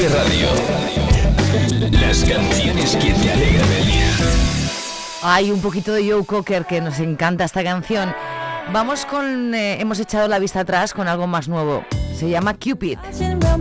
Actívate Radio. Las canciones que te alegran el día. Hay un poquito de Joe Cocker, que nos encanta esta canción. Vamos con... hemos echado la vista atrás con algo más nuevo. Se llama Cupid.